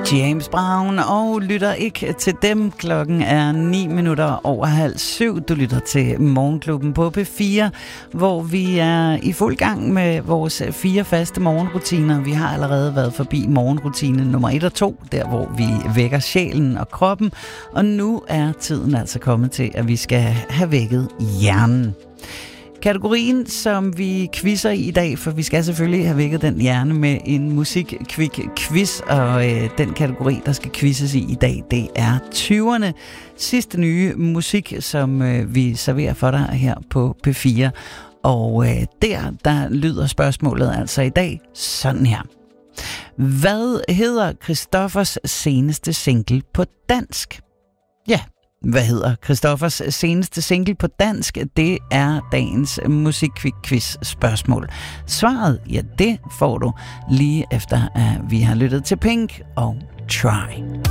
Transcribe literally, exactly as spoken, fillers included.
James Brown, og lytter ikke til dem. Klokken er ni minutter over halv syv. Du lytter til Morgenklubben på P fire, hvor vi er i fuld gang med vores fire faste morgenrutiner. Vi har allerede været forbi morgenrutine nummer et og to, der hvor vi vækker sjælen og kroppen. Og nu er tiden altså kommet til, at vi skal have vækket hjernen. Kategorien, som vi quizzer i i dag, for vi skal selvfølgelig have vækket den hjerne med en musik-kvik quiz, og øh, den kategori, der skal quizzes i i dag, det er tyverne. Sidste nye musik, som øh, vi serverer for dig her på P fire. Og øh, der, der lyder spørgsmålet altså i dag sådan her. Hvad hedder Christoffers seneste single på dansk? Ja. Hvad hedder Christoffers seneste single på dansk? Det er dagens musikquiz spørgsmål. Svaret, ja, det får du lige efter, at vi har lyttet til Pink og Try.